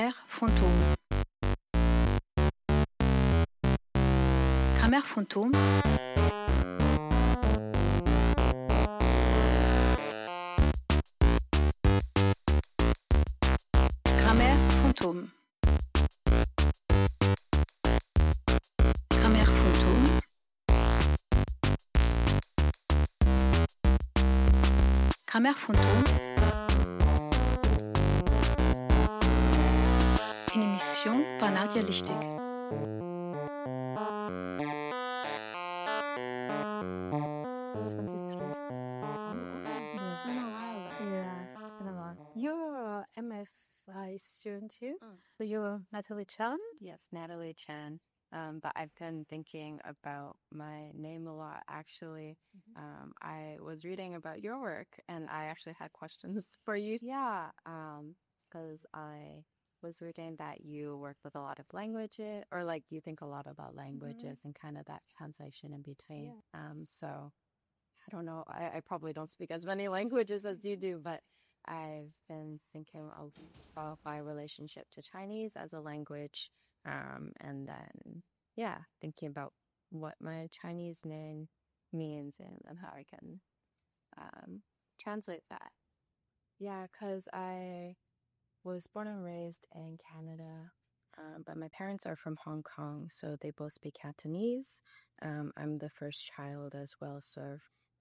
fantôme. Grammaire fantôme. Grammaire fantôme. Grammaire fantôme. Grammaire fantôme. Une émission par Nadia Lichtig. You're a MFI student here, so you're Natalie Chan? Yes, Natalie Chan. But I've been thinking about my name a lot, actually. I was reading about your work, and I actually had questions for you. Yeah, because I was reading that you work with a lot of languages, or like you think a lot about languages and kind of that translation in between. So I don't know. I probably don't speak as many languages as you do, but I've been thinking about my relationship to Chinese as a language, and then, thinking about what my Chinese name means and how I can translate that. Yeah, because I was born and raised in Canada, but my parents are from Hong Kong, so they both speak Cantonese. I'm the first child as well, so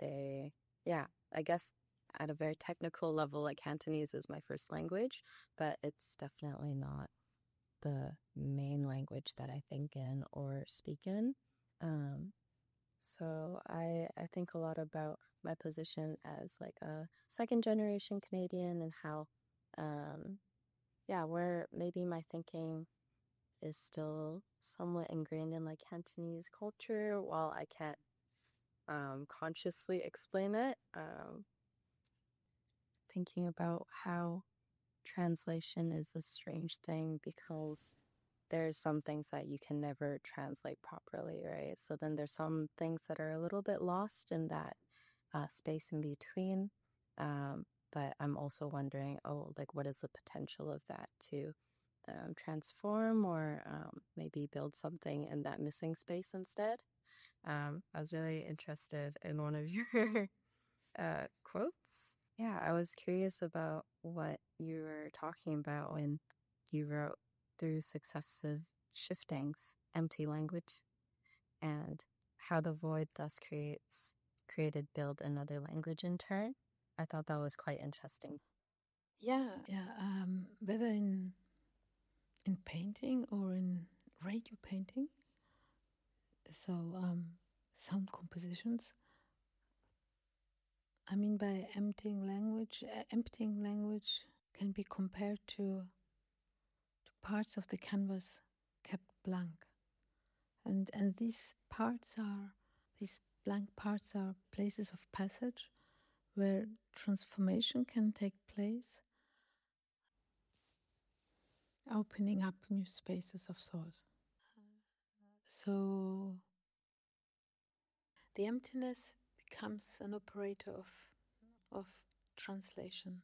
I guess at a very technical level, like Cantonese is my first language, but it's definitely not the main language that I think in or speak in. So I think a lot about my position as like a second generation Canadian and how, where maybe my thinking is still somewhat ingrained in like Cantonese culture while I can't consciously explain it. Thinking about how translation is a strange thing because there's some things that you can never translate properly, right? So then there's some things that are a little bit lost in that space in between. But I'm also wondering, what is the potential of that to transform or maybe build something in that missing space instead? I was really interested in one of your quotes. Yeah, I was curious about what you were talking about when you wrote through successive shiftings, empty language, and how the void thus created build another language in turn. I thought that was quite interesting. Whether in painting or in radio painting, so sound compositions. I mean, by emptying language can be compared to parts of the canvas kept blank, and these blank parts are places of passage where transformation can take place, opening up new spaces of thought. So the emptiness becomes an operator of translation.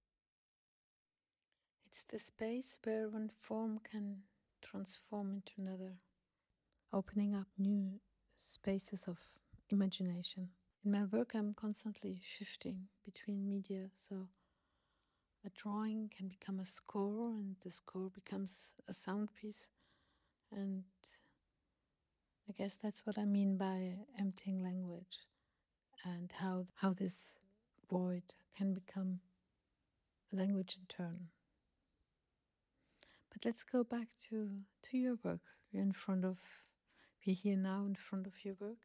It's the space where one form can transform into another, opening up new spaces of imagination. In my work, I'm constantly shifting between media, so a drawing can become a score, and the score becomes a sound piece. And I guess that's what I mean by emptying language, and how this void can become a language in turn. But let's go back to your work. We're here now in front of your work.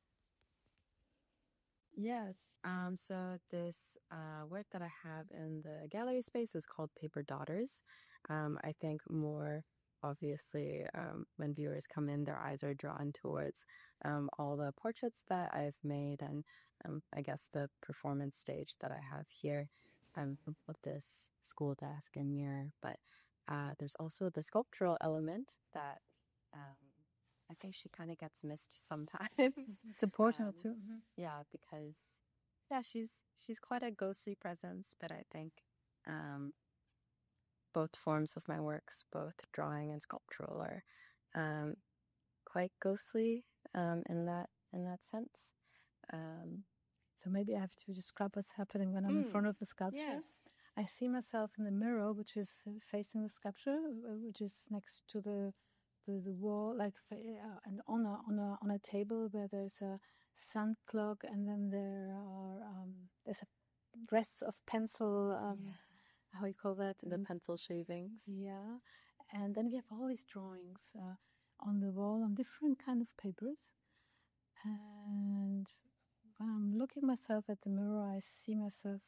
Yes. So this work that I have in the gallery space is called Paper Daughters. I think more obviously when viewers come in, their eyes are drawn towards all the portraits that I've made and I guess the performance stage that I have here with this school desk and mirror. But there's also the sculptural element that I think she kind of gets missed sometimes. It's important too. Yeah, because she's quite a ghostly presence, but I think both forms of my works, both drawing and sculptural, are quite ghostly in that sense. So maybe I have to describe what's happening when I'm in front of the sculpture. Yes. I see myself in the mirror, which is facing the sculpture, which is next to the wall, like and on a table where there's a sun clock, and then there's a rests of pencil. How you call that? The pencil shavings. Yeah, and then we have all these drawings on the wall on different kind of papers, and when I'm looking myself at the mirror, I see myself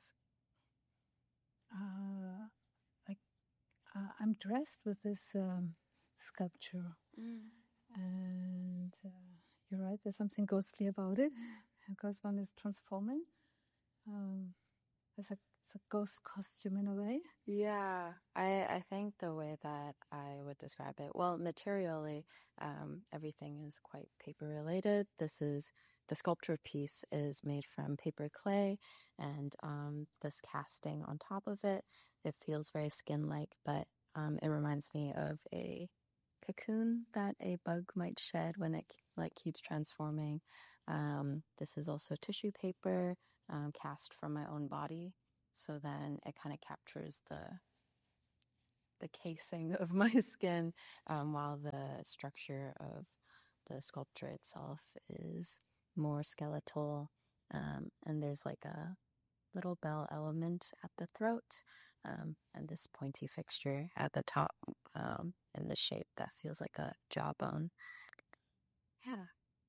I'm dressed with this sculpture, and you're right. There's something ghostly about it because one is transforming. It's a ghost costume in a way. Yeah, I think the way that I would describe it, well, materially, everything is quite paper related. The sculpture piece is made from paper clay, and this casting on top of it, it feels very skin-like, but it reminds me of a cocoon that a bug might shed when it keeps transforming. This is also tissue paper cast from my own body, so then it kind of captures the casing of my skin, while the structure of the sculpture itself is more skeletal, and there's like a little bell element at the throat, and this pointy fixture at the top, in the shape that feels like a jawbone. Yeah.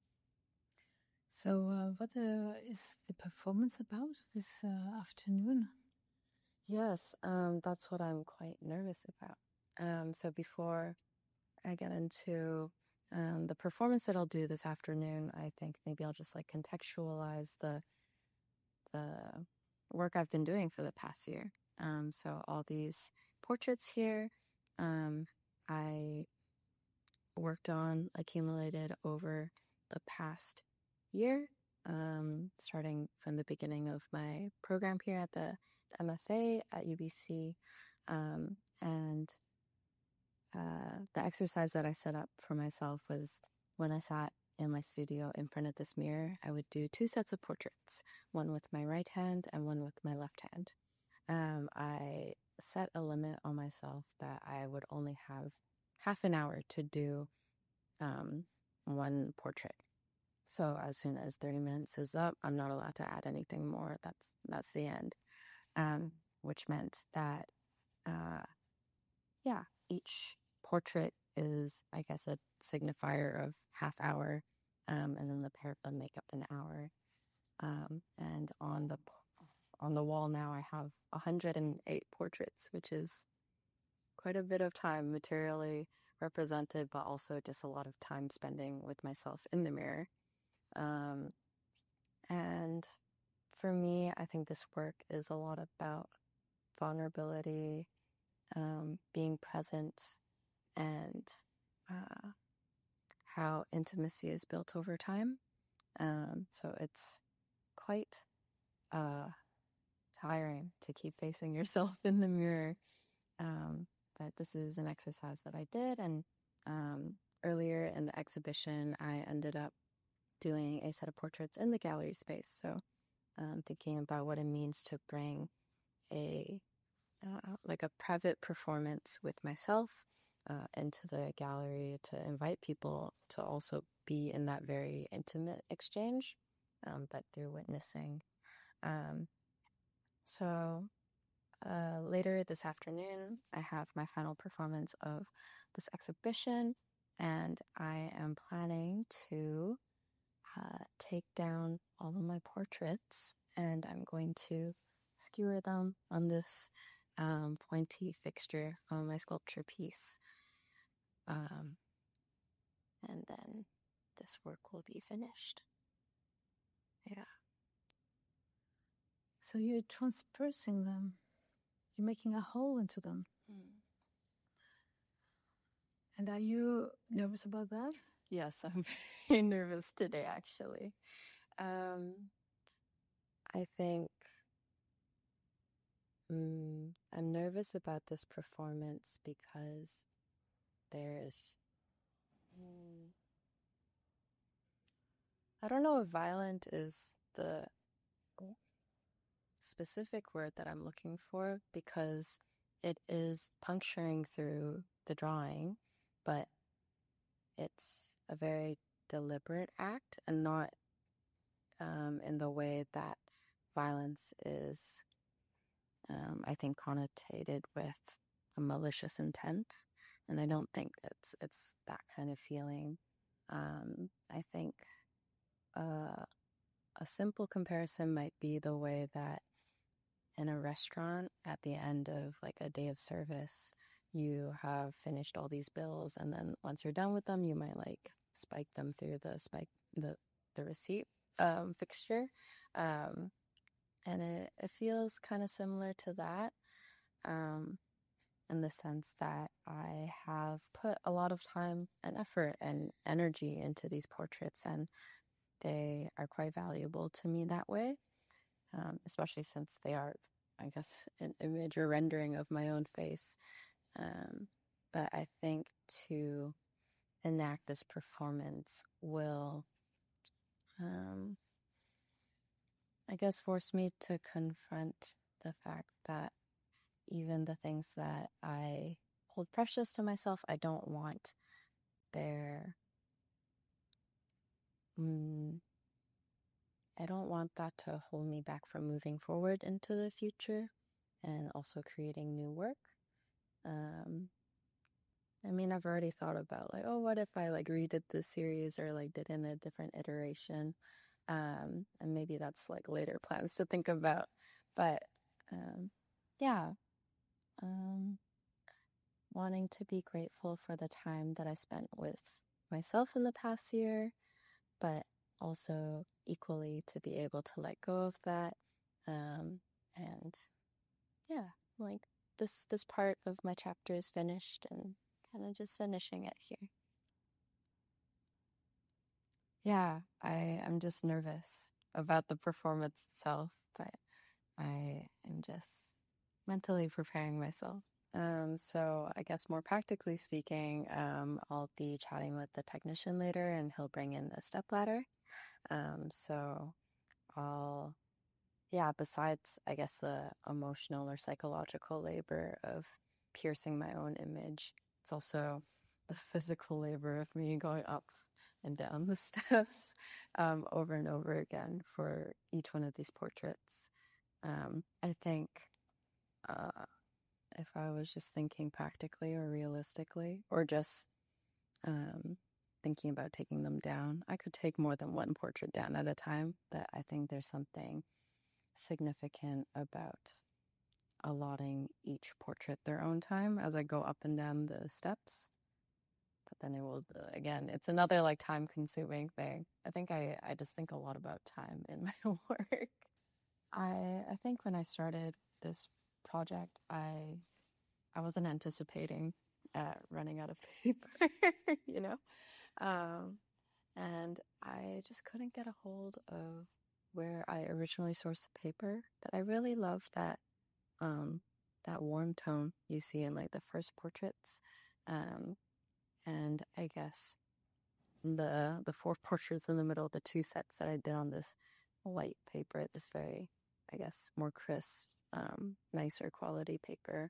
So what is the performance about this afternoon? Yes, that's what I'm quite nervous about. So before I get into the performance that I'll do this afternoon, I think maybe I'll just like contextualize the work I've been doing for the past year. So all these portraits here, I worked on, accumulated over the past year, starting from the beginning of my program here at the MFA at UBC, and the exercise that I set up for myself was when I sat in my studio in front of this mirror, I would do 2 sets of portraits, one with my right hand and one with my left hand. I set a limit on myself that I would only have half an hour to do one portrait. So as soon as 30 minutes is up, I'm not allowed to add anything more. That's the end. Which meant that, each portrait is, I guess, a signifier of half hour, and then the pair of them make up an hour. And on the wall now, I have 108 portraits, which is quite a bit of time materially represented, but also just a lot of time spending with myself in the mirror. And for me, I think this work is a lot about vulnerability, being present, and how intimacy is built over time. So it's quite tiring to keep facing yourself in the mirror. But this is an exercise that I did, and earlier in the exhibition, I ended up doing a set of portraits in the gallery space. So thinking about what it means to bring a private performance with myself into the gallery, to invite people to also be in that very intimate exchange, but through witnessing. So later this afternoon, I have my final performance of this exhibition, and I am planning to take down all of my portraits, and I'm going to skewer them on this pointy fixture on my sculpture piece. And then this work will be finished. Yeah. So you're transpersing them. You're making a hole into them. And are you nervous about that? Yes, I'm very nervous today, actually. I think I'm nervous about this performance because there's, I don't know if violent is the specific word that I'm looking for, because it is puncturing through the drawing, but it's a very deliberate act and not in the way that violence is, I think, connotated with a malicious intent. And I don't think it's that kind of feeling. I think a simple comparison might be the way that in a restaurant at the end of like a day of service, you have finished all these bills, and then once you're done with them, you might like spike them through the receipt fixture. And it feels kind of similar to that, in the sense that I have put a lot of time and effort and energy into these portraits, and they are quite valuable to me that way, especially since they are, I guess, an image or rendering of my own face. But I think to enact this performance will, I guess, force me to confront the fact that even the things that I hold precious to myself, I don't want I don't want that to hold me back from moving forward into the future and also creating new work. I mean, I've already thought about like, oh, what if I like redid this series or like did in a different iteration? And maybe that's like later plans to think about. But yeah, wanting to be grateful for the time that I spent with myself in the past year, but also equally to be able to let go of that. And yeah, like this part of my chapter is finished and kind of just finishing it here. Yeah, I'm just nervous about the performance itself, but I am just mentally preparing myself. So I guess more practically speaking, I'll be chatting with the technician later and he'll bring in a stepladder. So besides, I guess, the emotional or psychological labor of piercing my own image, it's also the physical labor of me going up and down the steps over and over again for each one of these portraits. I think if I was just thinking practically or realistically, or just thinking about taking them down, I could take more than one portrait down at a time, but I think there's something significant about allotting each portrait their own time as I go up and down the steps. But then it will, again, it's another like time consuming thing. I think I just think a lot about time in my work. I think when I started this project, I wasn't anticipating running out of paper, you know? And I just couldn't get a hold of where I originally sourced the paper. But I really love that warm tone you see in like the first portraits. And I guess the 4 portraits in the middle, the 2 sets that I did on this light paper, this very, I guess, more crisp, nicer quality paper.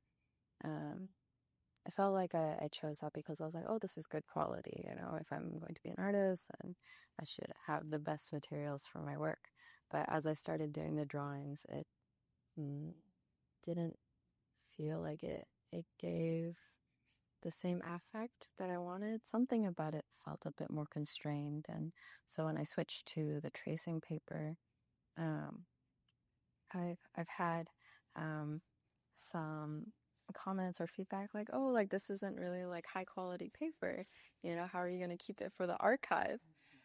I felt like I chose that because I was like, oh, this is good quality. You know, if I'm going to be an artist, then I should have the best materials for my work. But as I started doing the drawings, it didn't feel like it gave the same affect that I wanted. Something about it felt a bit more constrained. And so when I switched to the tracing paper, I've had some comments or feedback like, oh, like this isn't really like high quality paper, you know, how are you going to keep it for the archive?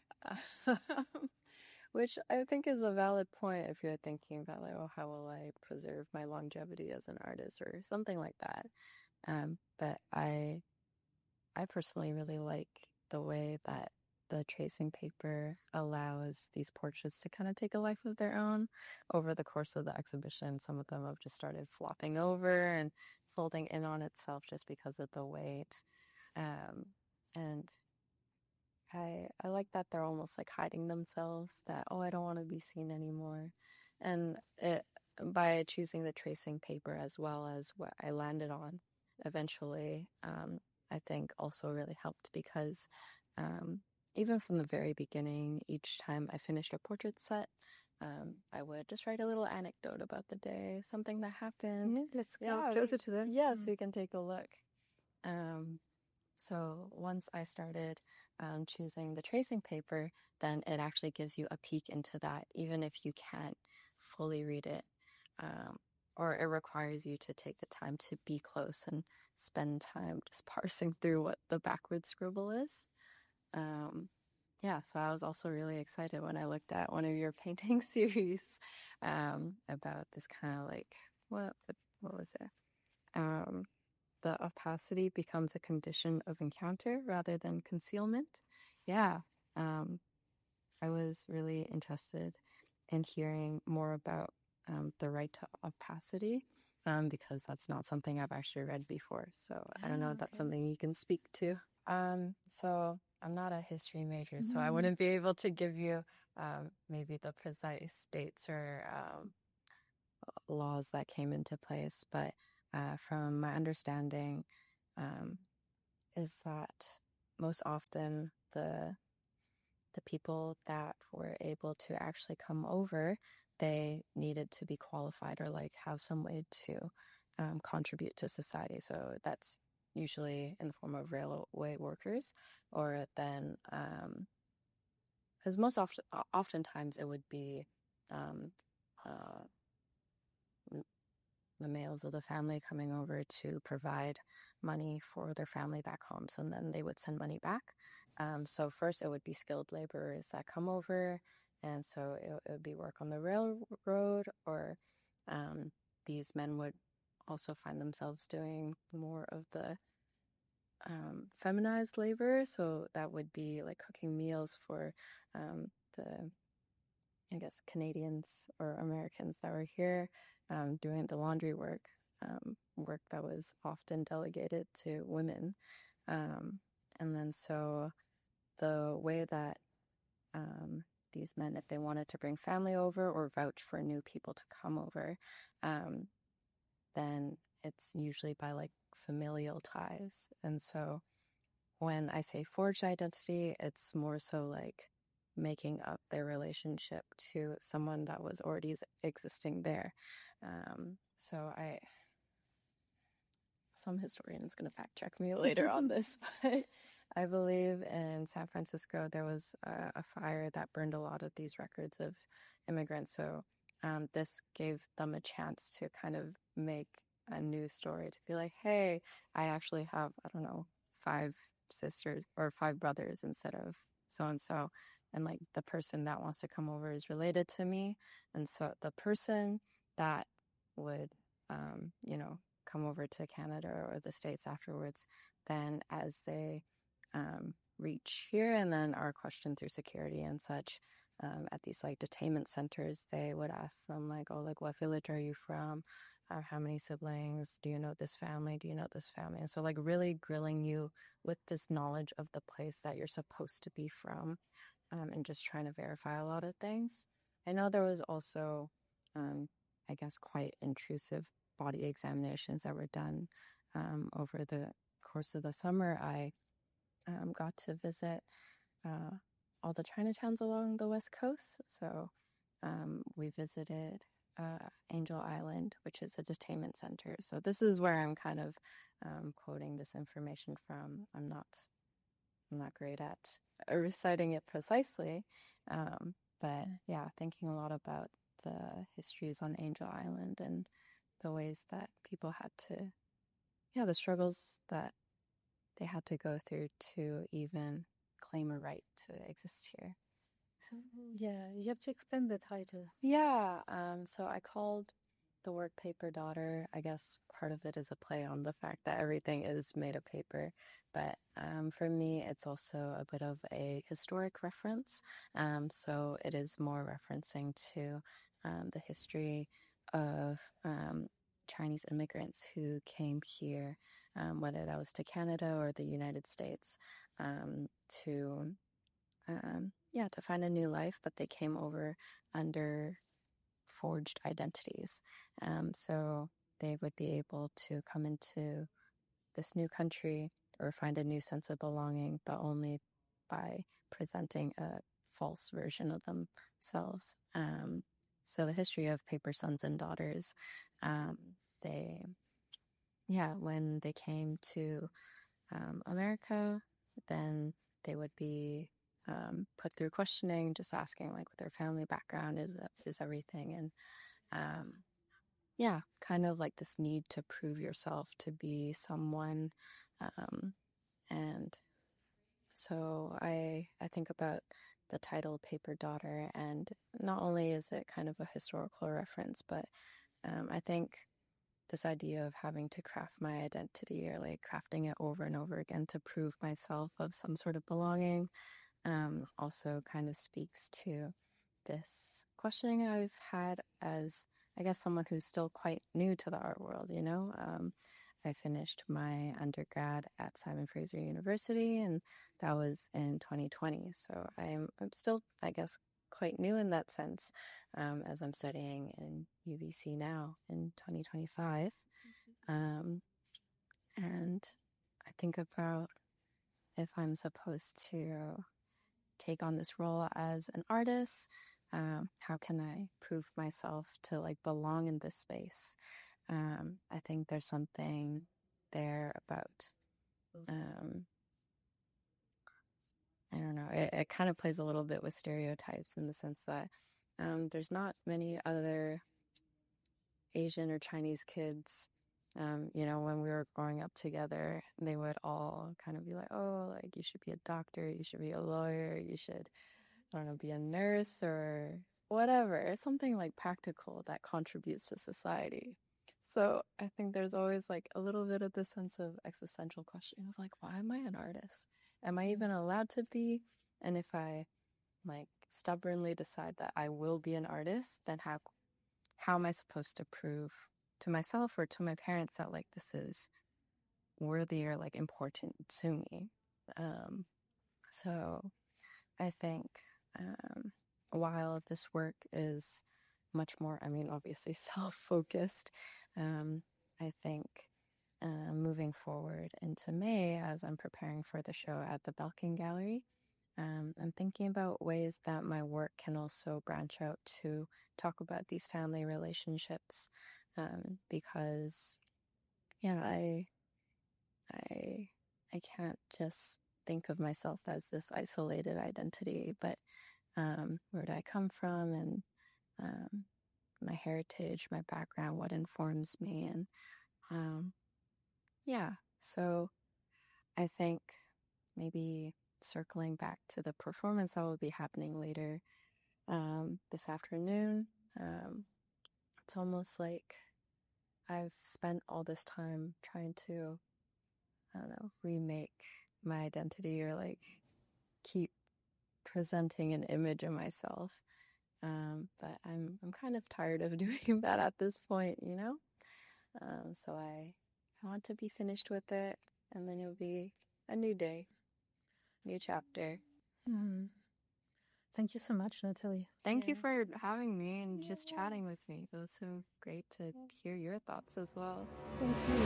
Which I think is a valid point if you're thinking about like, oh, how will I preserve my longevity as an artist or something like that. But I personally really like the way that the tracing paper allows these portraits to kind of take a life of their own. Over the course of the exhibition, some of them have just started flopping over and folding in on itself just because of the weight. And I like that they're almost like hiding themselves, that, oh, I don't want to be seen anymore. And by choosing the tracing paper as well as what I landed on eventually, I think also really helped because even from the very beginning, each time I finished a portrait set, I would just write a little anecdote about the day, something that happened. Yeah, let's go closer to that. Yeah, so you can take a look. So once I started choosing the tracing paper, then it actually gives you a peek into that, even if you can't fully read it, or it requires you to take the time to be close and spend time just parsing through what the backward scribble is. Yeah, so I was also really excited when I looked at one of your painting series about this kind of like, what was it? The opacity becomes a condition of encounter rather than concealment. Yeah, I was really interested in hearing more about the right to opacity because that's not something I've actually read before. So I don't know if that's something you can speak to. So I'm not a history major, so I wouldn't be able to give you maybe the precise dates or laws that came into place, but from my understanding is that most often the people that were able to actually come over, they needed to be qualified or like have some way to contribute to society. So that's usually in the form of railway workers, or then because oftentimes it would be the males of the family coming over to provide money for their family back home. So then they would send money back. So first it would be skilled laborers that come over. And so it would be work on the railroad, or these men would also find themselves doing more of the feminized labor. So that would be like cooking meals for the, I guess, Canadians or Americans that were here, doing the laundry work, work that was often delegated to women. And then so the way that these men, if they wanted to bring family over or vouch for new people to come over, then it's usually by like familial ties. And so when I say forged identity, it's more so like making up their relationship to someone that was already existing there. So some historian is going to fact check me later on this, but I believe in San Francisco there was a fire that burned a lot of these records of immigrants. So this gave them a chance to kind of make a new story, to be like, hey, I actually have, I don't know, 5 sisters or 5 brothers instead of so-and-so. And like the person that wants to come over is related to me. And so the person that would, come over to Canada or the States afterwards, then as they reach here and then are questioned through security and such at these like detainment centers, they would ask them like, oh, like what village are you from? How many siblings? Do you know this family? Do you know this family? And so like really grilling you with this knowledge of the place that you're supposed to be from, and just trying to verify a lot of things. I know there was also, I guess, quite intrusive body examinations that were done over the course of the summer. I got to visit all the Chinatowns along the West Coast. So we visited Angel Island, which is a detainment center. So this is where I'm kind of quoting this information from. I'm not great at reciting it precisely, but yeah, thinking a lot about the histories on Angel Island and the ways that people had to, the struggles that they had to go through to even claim a right to exist here. So, yeah, you have to explain the title. Yeah, so I called the work paper daughter, I guess part of it is a play on the fact that everything is made of paper. But for me, it's also a bit of a historic reference. So it is more referencing to the history of Chinese immigrants who came here, whether that was to Canada or the United States, to find a new life, but they came over under forged identities. So they would be able to come into this new country or find a new sense of belonging, but only by presenting a false version of themselves. So the history of paper sons and daughters, when they came to America, then they would be put through questioning, just asking like what their family background is everything. And kind of like this need to prove yourself to be someone. And so I think about the title Paper Daughter, and not only is it kind of a historical reference, but I think this idea of having to craft my identity, or like crafting it over and over again to prove myself of some sort of belonging, also kind of speaks to this questioning I've had as, I guess, someone who's still quite new to the art world, you know? I finished my undergrad at Simon Fraser University, and that was in 2020. So I'm still, I guess, quite new in that sense, as I'm studying in UBC now in 2025. And I think about if I'm supposed to take on this role as an artist, how can I prove myself to like belong in this space? I think there's something there about, I don't know, it kind of plays a little bit with stereotypes in the sense that there's not many other Asian or Chinese kids. When we were growing up together, they would all kind of be like, oh, like you should be a doctor, you should be a lawyer, you should, I don't know, be a nurse or whatever, something like practical that contributes to society. So I think there's always like a little bit of this sense of existential question of like, why am I an artist? Am I even allowed to be? And if I like stubbornly decide that I will be an artist, then how am I supposed to prove to myself or to my parents that like this is worthy or like important to me? So I think while this work is much more, I mean, obviously self-focused, I think moving forward into May, as I'm preparing for the show at the Belkin Gallery, I'm thinking about ways that my work can also branch out to talk about these family relationships, because, I can't just think of myself as this isolated identity, but where do I come from, and my heritage, my background, what informs me, and so I think maybe circling back to the performance that will be happening later this afternoon, it's almost like I've spent all this time trying to, I don't know, remake my identity or like keep presenting an image of myself. But I'm kind of tired of doing that at this point, you know? So I want to be finished with it, and then it'll be a new day, new chapter. Thank you so much, Natalie. Thank you for having me and just chatting with me. It was so great to hear your thoughts as well. Thank you.